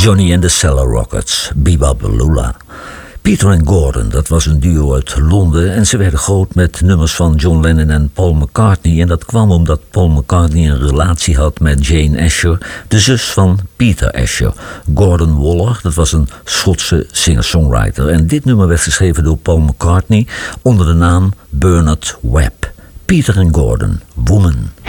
Johnny and the Cellar Rockets, Bebop Lula. Peter en Gordon, dat was een duo uit Londen en ze werden groot met nummers van John Lennon en Paul McCartney. En dat kwam omdat Paul McCartney een relatie had met Jane Asher, de zus van Peter Asher. Gordon Waller, dat was een Schotse singer-songwriter. En dit nummer werd geschreven door Paul McCartney onder de naam Bernard Webb. Peter en Gordon, Woman.